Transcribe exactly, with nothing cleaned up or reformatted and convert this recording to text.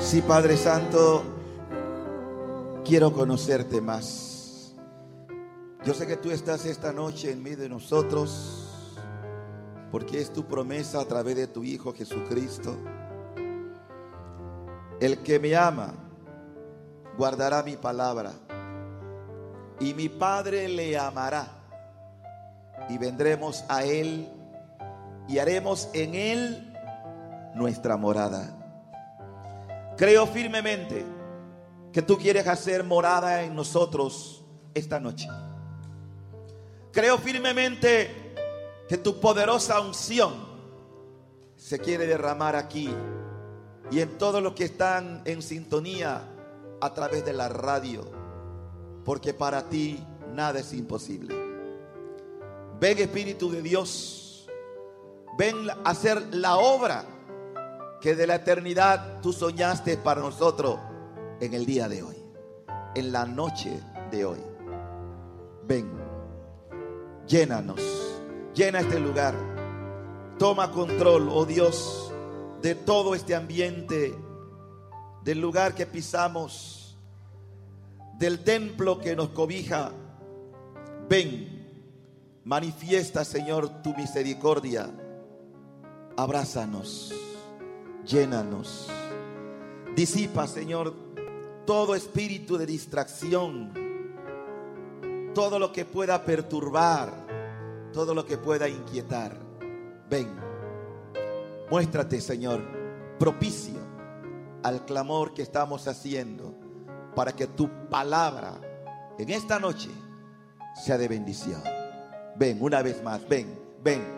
Sí, Padre Santo, quiero conocerte más. Yo sé que tú estás esta noche en medio de nosotros, porque es tu promesa a través de tu Hijo Jesucristo. El que me ama guardará mi palabra, y mi Padre le amará, y vendremos a Él y haremos en Él nuestra morada. Creo firmemente que tú quieres hacer morada en nosotros esta noche. Creo firmemente que tu poderosa unción se quiere derramar aquí y en todos los que están en sintonía a través de la radio, porque para ti nada es imposible. Ven, Espíritu de Dios, ven a hacer la obra que de la eternidad tú soñaste para nosotros en el día de hoy, en la noche de hoy. Ven, llénanos, llena este lugar, toma control, oh Dios, de todo este ambiente, del lugar que pisamos, del templo que nos cobija. Ven, manifiesta, Señor, tu misericordia, abrázanos, llénanos, disipa, Señor, todo espíritu de distracción, todo lo que pueda perturbar, todo lo que pueda inquietar. Ven, muéstrate, Señor, propicio al clamor que estamos haciendo, para que tu palabra en esta noche sea de bendición. Ven una vez más, ven, ven.